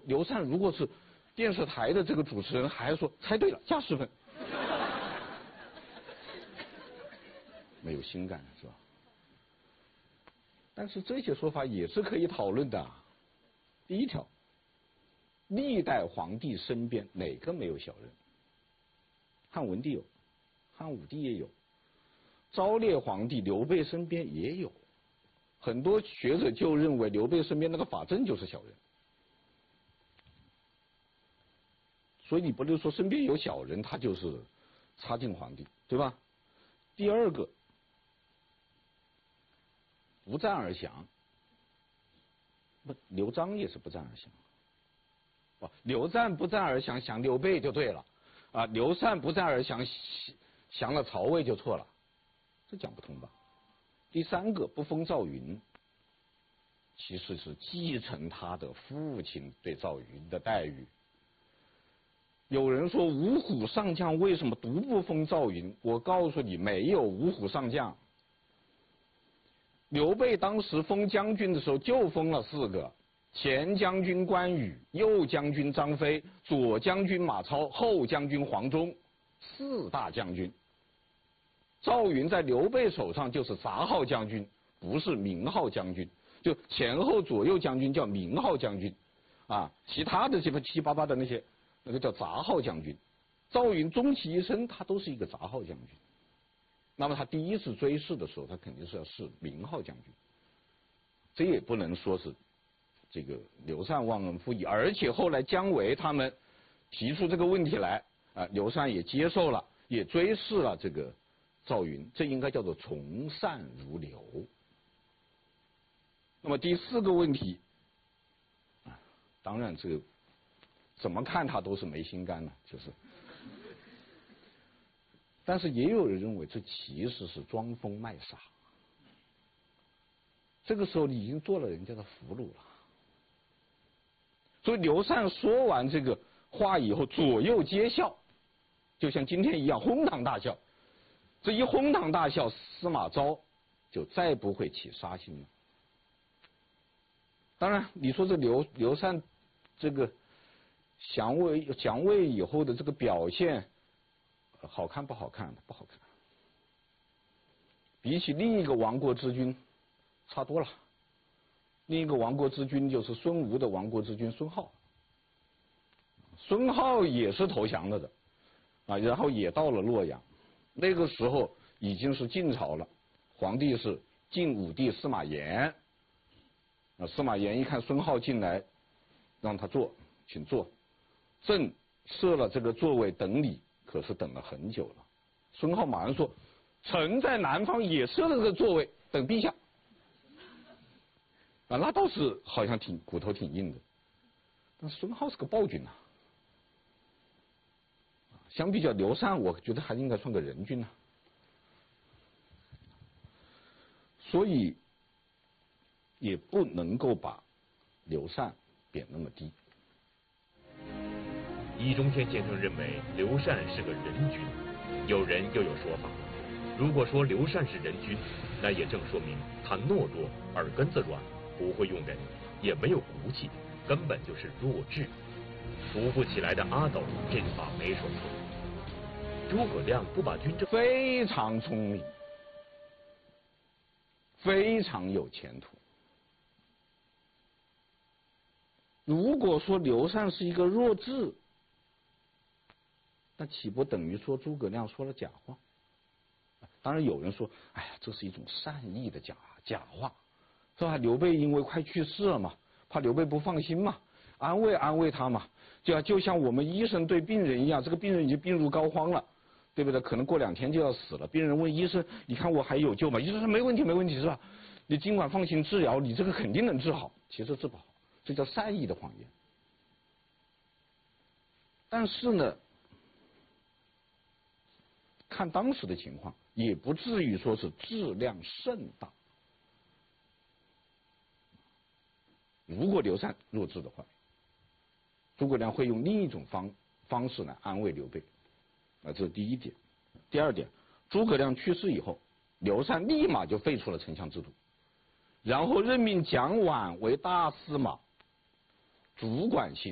刘禅如果是电视台的这个主持人，还说猜对了，加10分。没有心感是吧？但是这些说法也是可以讨论的。第一条，历代皇帝身边哪个没有小人？汉文帝有，汉武帝也有，昭烈皇帝刘备身边也有。很多学者就认为刘备身边那个法正就是小人。所以你不能说身边有小人他就是差劲皇帝，对吧？第二个，不战而降，不，刘璋也是不战而降。不，刘禅不战而降，降刘备就对了啊。刘禅不战而降，降了曹魏就错了，这讲不通吧？第三个，不封赵云，其实是继承他的父亲对赵云的待遇。有人说五虎上将为什么独不封赵云？我告诉你，没有五虎上将。刘备当时封将军的时候就封了4个：前将军关羽，右将军张飞，左将军马超，后将军黄忠，4大将军。赵云在刘备手上就是杂号将军，不是名号将军，就前后左右将军叫名号将军啊，其他的7、8、8的那个叫杂号将军。赵云终其一生他都是一个杂号将军。那么他第一次追谥的时候，他肯定是要谥名号将军。这也不能说是这个刘禅忘恩负义，而且后来姜维他们提出这个问题来啊，刘禅也接受了，也追谥了这个赵云，这应该叫做从善如流。那么第4个问题啊，当然这个怎么看他都是没心肝了，就是。但是也有人认为这其实是装疯卖傻。这个时候你已经做了人家的俘虏了。所以刘禅说完这个话以后，左右皆笑，就像今天一样哄堂大笑。这一哄堂大笑，司马昭就再不会起杀心了。当然，你说这刘禅这个降魏以后的这个表现，好看不好看？不好看。比起另一个亡国之君，差多了。另一个亡国之君就是孙吴的亡国之君孙皓。孙皓也是投降了的啊，然后也到了洛阳。那个时候已经是晋朝了，皇帝是晋武帝司马炎。司马炎一看孙皓进来，让他坐，请坐。正设了这个座位等你，可是等了很久了。孙皓马上说：“臣在南方也设了这个座位，等陛下。”啊，那倒是好像骨头挺硬的。但孙皓是个暴君呐。相比较刘禅，我觉得还应该算个人君呐。所以也不能够把刘禅贬那么低。 易中天先生认为刘禅是个人君，有人又有说法，如果说刘禅是人君，那也正说明他懦弱、耳根子软，不会用人，也没有骨气，根本就是弱智。扶不起来的阿斗，这个话没说错。诸葛亮不把军政非常聪明，非常有前途。如果说刘禅是一个弱智，那岂不等于说诸葛亮说了假话？当然有人说，哎呀，这是一种善意的假话，是吧？刘备因为快去世了嘛，怕刘备不放心嘛，安慰他嘛，就像我们医生对病人一样，这个病人已经病入膏肓了，对不对？可能过2天就要死了，病人问医生：“你看我还有救吗？”医生说：“没问题，是吧？你尽管放心治疗，你这个肯定能治好。”其实治不好，这叫善意的谎言。但是呢，看当时的情况，也不至于说是质量甚大。如果刘禅弱智的话，诸葛亮会用另一种方式来安慰刘备，这是第一点。第二点，诸葛亮去世以后，刘禅立马就废除了丞相制度，然后任命蒋琬为大司马，主管行